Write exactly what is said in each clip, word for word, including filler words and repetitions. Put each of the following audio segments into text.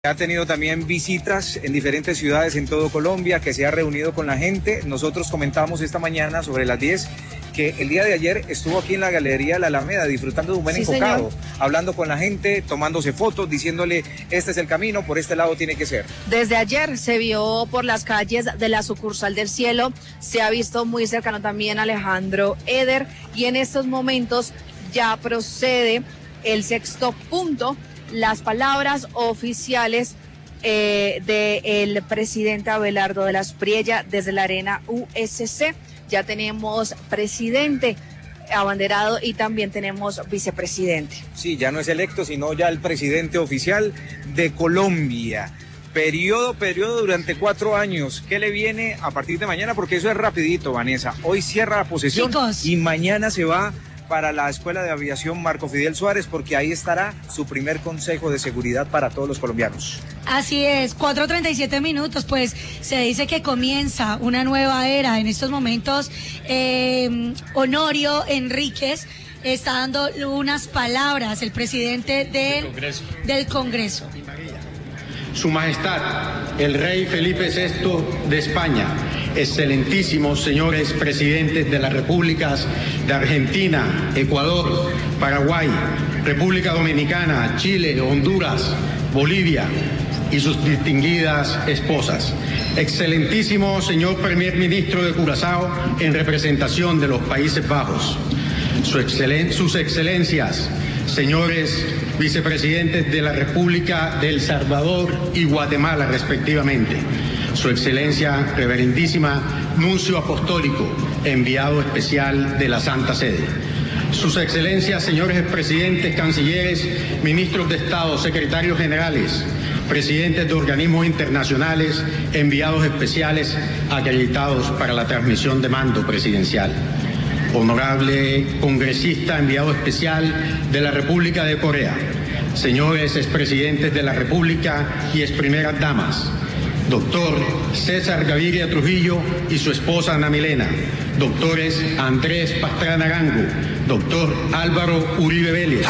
Ha tenido también visitas en diferentes ciudades en todo Colombia, que se ha reunido con la gente. Nosotros comentamos esta mañana sobre las diez que el día de ayer estuvo aquí en la Galería de la Alameda disfrutando de un buen sí, enfocado, señor. Hablando con la gente, tomándose fotos, diciéndole este es el camino, por este lado tiene que ser. Desde ayer se vio por las calles de la sucursal del Cielo, se ha visto muy cercano también Alejandro Eder y en estos momentos ya procede el sexto punto, las palabras oficiales eh, del presidente Abelardo de la Espriella desde la Arena U S C. Ya tenemos presidente abanderado y también tenemos vicepresidente. Sí, ya no es electo, sino ya el presidente oficial de Colombia. Periodo, periodo durante cuatro años. ¿Qué le viene a partir de mañana? Porque eso es rapidito, Vanessa. Hoy cierra la posesión. Chicos. Y mañana se va para la Escuela de Aviación Marco Fidel Suárez, porque ahí estará su primer consejo de seguridad para todos los colombianos. Así es, cuatro treinta y siete minutos, pues se dice que comienza una nueva era. En estos momentos, eh, Honorio Enríquez está dando unas palabras, el presidente de, Congreso. del Congreso. Su Majestad, el Rey Felipe sexto de España, excelentísimos señores presidentes de las repúblicas de Argentina, Ecuador, Paraguay, República Dominicana, Chile, Honduras, Bolivia y sus distinguidas esposas. Excelentísimo señor Primer Ministro de Curazao en representación de los Países Bajos. Su excelen- sus excelencias, señores vicepresidentes de la República de El Salvador y Guatemala, respectivamente. Su excelencia, reverendísima nuncio apostólico, enviado especial de la Santa Sede. Sus excelencias, señores presidentes, cancilleres, ministros de Estado, secretarios generales, presidentes de organismos internacionales, enviados especiales acreditados para la transmisión de mando presidencial. Honorable congresista enviado especial de la República de Corea, señores expresidentes de la República y exprimeras damas, doctor César Gaviria Trujillo y su esposa Ana Milena, doctores Andrés Pastrana Arango, doctor Álvaro Uribe Vélez.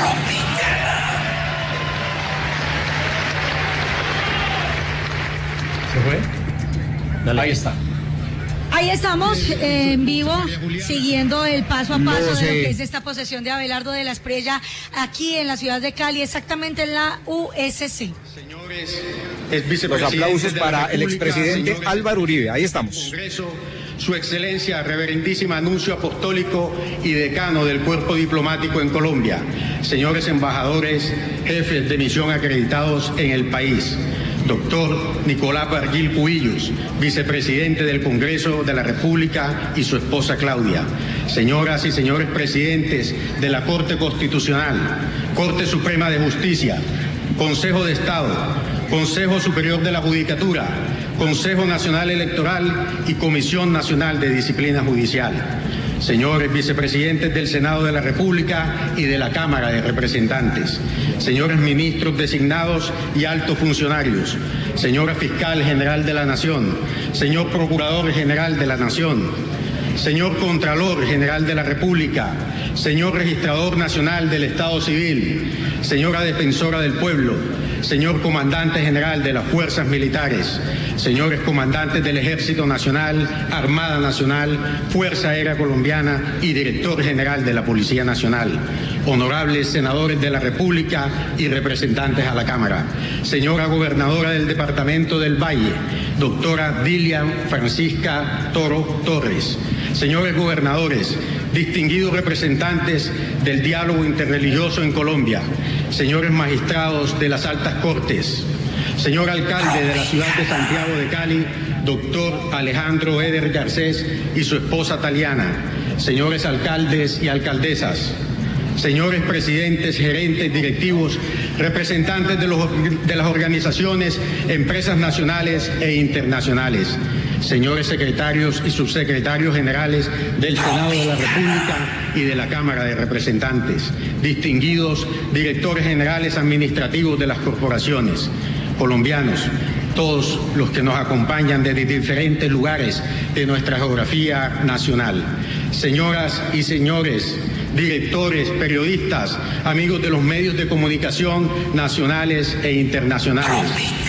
¿Se fue? Dale. Ahí está. Ahí estamos eh, en vivo, siguiendo el paso a paso no sé. de lo que es esta posesión de Abelardo de la Espriella aquí en la ciudad de Cali, exactamente en la U S C. Señores, los aplausos para el expresidente señores, Álvaro Uribe, ahí estamos. Congreso, su excelencia, reverendísima nuncio apostólico y decano del cuerpo diplomático en Colombia, señores embajadores, jefes de misión acreditados en el país, doctor Nicolás Barguil Cubillos, vicepresidente del Congreso de la República y su esposa Claudia, señoras y señores presidentes de la Corte Constitucional, Corte Suprema de Justicia, Consejo de Estado, Consejo Superior de la Judicatura, Consejo Nacional Electoral y Comisión Nacional de Disciplina Judicial, señores vicepresidentes del Senado de la República y de la Cámara de Representantes, señores ministros designados y altos funcionarios, señora Fiscal General de la Nación, señor Procurador General de la Nación, señor Contralor General de la República, señor Registrador Nacional del Estado Civil, señora Defensora del Pueblo, señor Comandante General de las Fuerzas Militares, señores comandantes del Ejército Nacional, Armada Nacional, Fuerza Aérea Colombiana y Director General de la Policía Nacional, honorables senadores de la República y representantes a la Cámara, señora Gobernadora del Departamento del Valle, doctora Dilian Francisca Toro Torres, señores gobernadores, distinguidos representantes del diálogo interreligioso en Colombia, señores magistrados de las altas cortes, señor alcalde de la ciudad de Santiago de Cali, doctor Alejandro Eder Garcés y su esposa Taliana, señores alcaldes y alcaldesas, señores presidentes, gerentes, directivos, representantes de, los, de las organizaciones, empresas nacionales e internacionales, señores secretarios y subsecretarios generales del Senado de la República y de la Cámara de Representantes, distinguidos directores generales administrativos de las corporaciones, colombianos, todos los que nos acompañan desde diferentes lugares de nuestra geografía nacional, señoras y señores directores, periodistas, amigos de los medios de comunicación nacionales e internacionales.